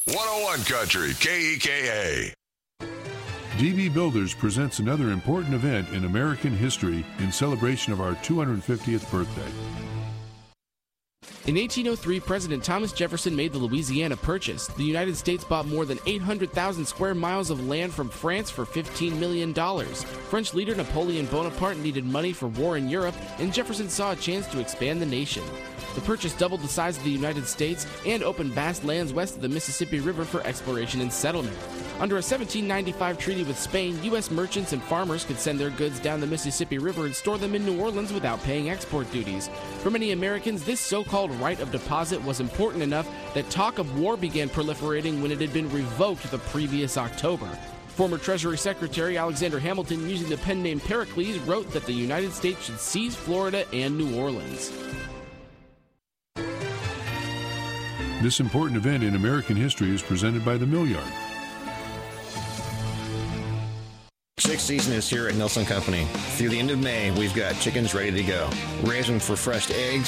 101 Country, KEKA. DB Builders presents another important event in American history in celebration of our 250th birthday. In 1803, President Thomas Jefferson made the Louisiana Purchase. The United States bought more than 800,000 square miles of land from France for $15 million. French leader Napoleon Bonaparte needed money for war in Europe, and Jefferson saw a chance to expand the nation. The purchase doubled the size of the United States and opened vast lands west of the Mississippi River for exploration and settlement. Under a 1795 treaty with Spain, U.S. merchants and farmers could send their goods down the Mississippi River and store them in New Orleans without paying export duties. For many Americans, this so-called right of deposit was important enough that talk of war began proliferating when it had been revoked the previous October. Former Treasury Secretary Alexander Hamilton, using the pen name Pericles, wrote that the United States should seize Florida and New Orleans. This important event in American history is presented by the Mill Yard. Sixth season is here at Nelson Company. Through the end of May, we've got chickens ready to go. Raise them for fresh eggs,